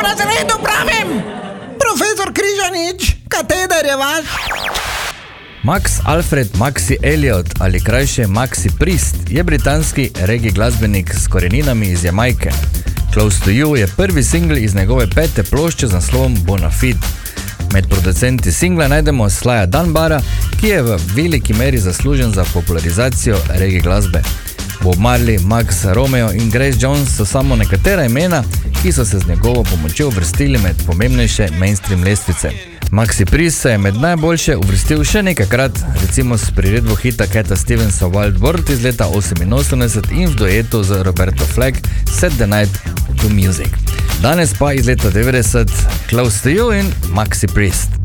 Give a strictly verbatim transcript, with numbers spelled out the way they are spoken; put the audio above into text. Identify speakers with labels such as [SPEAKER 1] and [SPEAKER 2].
[SPEAKER 1] razredu pravim! Profesor Križanič, kateder je vaš?
[SPEAKER 2] Max Alfred Maxi Elliot ali krajše Maxi Priest je britanski reggae glasbenik s koreninami iz Jamajke. Close to You je prvi singl iz njegove pete plošče z naslovom Bonafide. Med producenti singla najdemo Slya Dunbara, ki je v veliki meri zaslužen za popularizacijo reggae glasbe. Bob Marley, Max Romeo in Grace Jones so samo nekatera imena, ki so se z njegovo pomočjo uvrstili med pomembnejše mainstream lestvice. Maxi Priest se je med najboljše uvrstil še nekajkrat, recimo s priredbo hita Cata Stevensa Wild World iz leta oseminosemdeset in v duetu z Roberto Flack Set the Night to Music. Danes pa iz leta devetdeset Close to You in Maxi Priest.